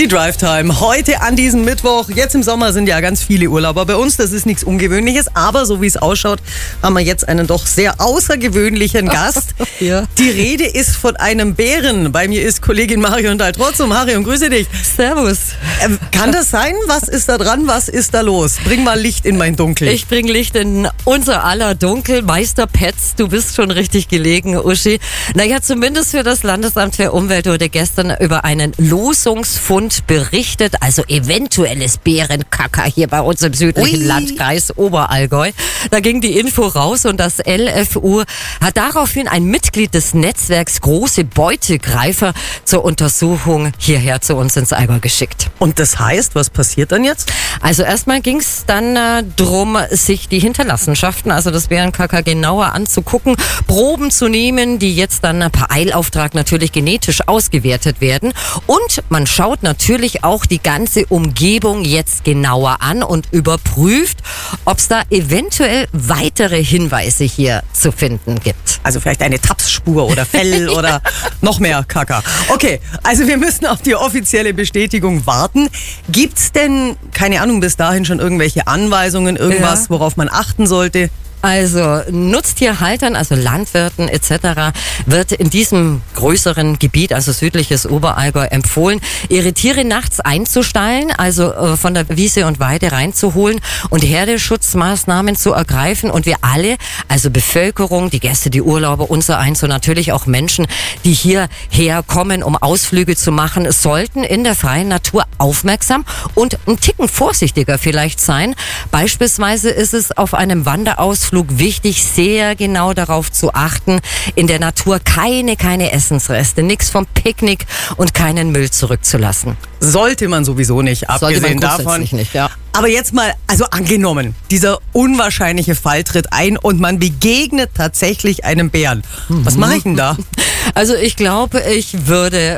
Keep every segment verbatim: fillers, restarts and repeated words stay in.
Die Drive Time heute an diesem Mittwoch. Jetzt im Sommer sind ja ganz viele Urlauber bei uns. Das ist nichts Ungewöhnliches. Aber so wie es ausschaut, haben wir jetzt einen doch sehr außergewöhnlichen Gast. Ja. Die Rede ist von einem Bären. Bei mir ist Kollegin Marion Daltrozzo. Marion, grüße dich. Servus. Ähm, kann das sein? Was ist da dran? Was ist da los? Bring mal Licht in mein Dunkel. Ich bring Licht in unser aller Dunkel. Meister Petz, du bist schon richtig gelegen, Uschi. Naja, zumindest für das Landesamt für Umwelt wurde gestern über einen Losungsfund berichtet, also eventuelles Bärenkacker hier bei uns im südlichen Ui. Landkreis Oberallgäu. Da ging die Info raus und das L F U hat daraufhin ein Mitglied des Netzwerks Große Beutegreifer zur Untersuchung hierher zu uns ins Allgäu geschickt. Und das heißt, was passiert dann jetzt? Also erstmal ging es dann äh, drum, sich die Hinterlassenschaften, also das Bärenkacker genauer anzugucken, Proben zu nehmen, die jetzt dann per Eilauftrag natürlich genetisch ausgewertet werden. Und man schaut natürlich auch die ganze Umgebung jetzt genauer an und überprüft, ob es da eventuell weitere Hinweise hier zu finden gibt. Also vielleicht eine Tapsspur oder Fell oder noch mehr Kacker. Okay, also wir müssen auf die offizielle Bestätigung warten. Gibt's denn, keine Ahnung, bis dahin schon irgendwelche Anweisungen, irgendwas, Ja. worauf man achten sollte? Also Nutztierhaltern, also Landwirten et cetera wird in diesem größeren Gebiet, also südliches Oberallgäu, empfohlen, ihre Tiere nachts einzustallen, also äh, von der Wiese und Weide reinzuholen und Herdeschutzmaßnahmen zu ergreifen. Und wir alle, also Bevölkerung, die Gäste, die Urlauber, unser eins und natürlich auch Menschen, die hierher kommen, um Ausflüge zu machen, sollten in der freien Natur aufmerksam und ein Ticken vorsichtiger vielleicht sein. Beispielsweise ist es auf einem Wanderausflug wichtig, sehr genau darauf zu achten, in der Natur keine, keine Essensreste, nichts vom Picknick und keinen Müll zurückzulassen. Sollte man sowieso nicht, Sollte abgesehen man davon. grundsätzlich nicht, ja. Aber jetzt mal, also angenommen, dieser unwahrscheinliche Fall tritt ein und man begegnet tatsächlich einem Bären. Was mache ich denn da? Also ich glaube, ich würde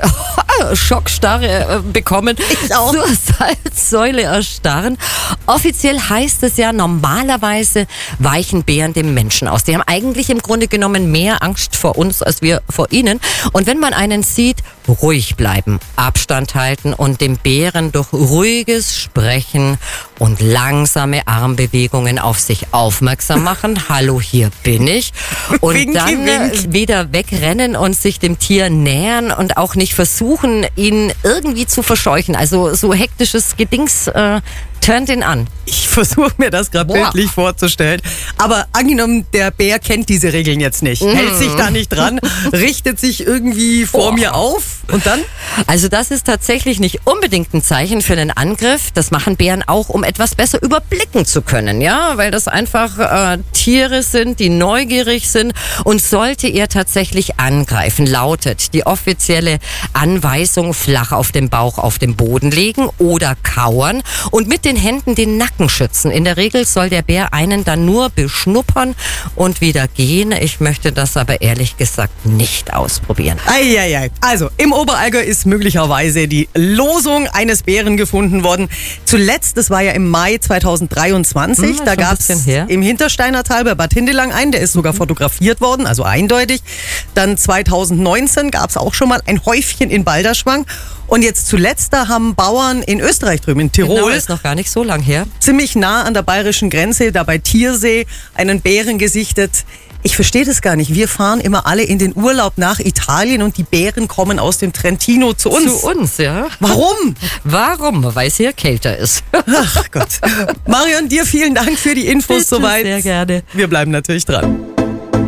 Schockstarre äh, bekommen, Ich auch. zur Salzsäule erstarren. Offiziell heißt es ja, normalerweise weichen Bären dem Menschen aus. Die haben eigentlich im Grunde genommen mehr Angst vor uns, als wir vor ihnen. Und wenn man einen sieht, ruhig bleiben, Abstand halten und dem Bären durch ruhiges Sprechen und langsame Armbewegungen auf sich aufmerksam machen. Hallo, hier bin ich. Und Winky, dann äh, wink. wieder wegrennen und sich dem Tier nähern und auch nicht versuchen, ihn irgendwie zu verscheuchen. Also so hektisches Gedings äh, turnt ihn an. Ich versuche mir das gerade Boah. bildlich vorzustellen. Aber angenommen, der Bär kennt diese Regeln jetzt nicht, hält sich da nicht dran, richtet sich irgendwie vor Boah. mir auf und dann? Also das ist tatsächlich nicht unbedingt ein Zeichen für einen Angriff. Das machen Bären auch, um etwas besser überblicken zu können, ja, weil das einfach äh, Tiere sind, die neugierig sind. Und sollte er tatsächlich angreifen, lautet die offizielle Anweisung: flach auf dem Bauch auf dem Boden legen oder kauern und mit den Händen den Nacken schützen. In der Regel soll der Bär einen dann nur beschnuppern und wieder gehen. Ich möchte das aber ehrlich gesagt nicht ausprobieren. Eieiei. Also, im Oberallgäu ist möglicherweise die Losung eines Bären gefunden worden. Zuletzt, das war ja im Mai zweitausenddreiundzwanzig, Hm, ist da schon ein gab es bisschen her. im Hintersteiner Tal bei Bad Hindelang einen, der ist sogar fotografiert worden, also eindeutig. Dann zweitausendneunzehn gab es auch schon mal ein Häufchen in Balderschwang. Und jetzt zuletzt, da haben Bauern in Österreich drüben, in Tirol, Genau, ist noch gar nicht so lang her. ziemlich nah an der bayerischen Grenze, da bei Tiersee, einen Bären gesichtet. Ich verstehe das gar nicht. Wir fahren immer alle in den Urlaub nach Italien und die Bären kommen aus dem Trentino zu uns. Zu uns, ja. Warum? Warum? Weil es hier kälter ist. Ach Gott. Marion, dir vielen Dank für die Infos Bitte, soweit. sehr gerne. Wir bleiben natürlich dran.